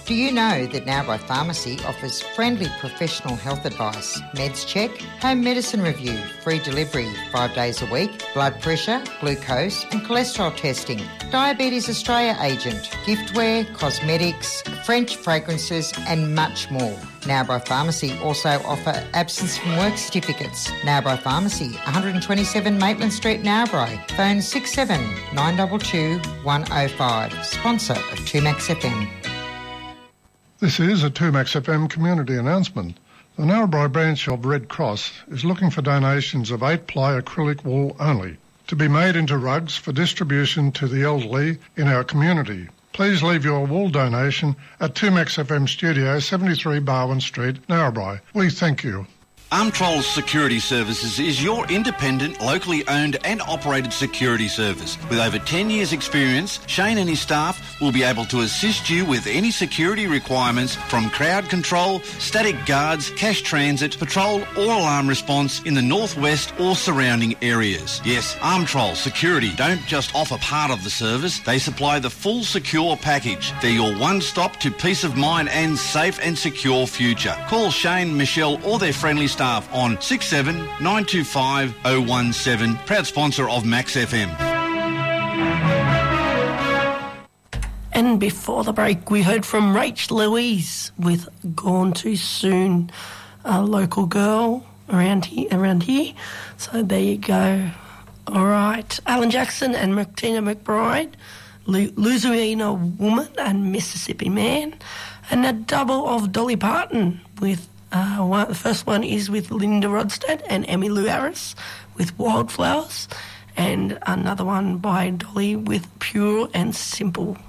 Do you know that Narrabri Pharmacy offers friendly professional health advice, meds check, home medicine review, free delivery 5 days a week, blood pressure, glucose and cholesterol testing, Diabetes Australia agent, giftware, cosmetics, French fragrances and much more. Narrabri Pharmacy also offer absence from work certificates. Narrabri Pharmacy, 127 Maitland Street, Narrabri. Phone 67 922 105. Sponsor of 2Max FM. This is a 2Max FM community announcement. The Narrabri branch of Red Cross is looking for donations of 8-ply acrylic wool only to be made into rugs for distribution to the elderly in our community. Please leave your wool donation at 2Max FM Studio, 73 Barwon Street, Narrabri. We thank you. Armtrol Security Services is your independent, locally owned and operated security service. With over 10 years' experience, Shane and his staff will be able to assist you with any security requirements from crowd control, static guards, cash transit, patrol or alarm response in the northwest or surrounding areas. Yes, Armtrol Security don't just offer part of the service, they supply the full secure package. They're your one-stop to peace of mind and safe and secure future. Call Shane, Michelle or their friendly staff on 67 925 017, proud sponsor of Max FM. And before the break, we heard from Rach Louise with Gone Too Soon, a local girl around here. So there you go. All right. Alan Jackson and Martina McBride, Louisiana Woman and Mississippi Man, and a double of Dolly Parton with the first one is with Linda Rodstad and Emmylou Harris with Wildflowers, and another one by Dolly with Pure and Simple.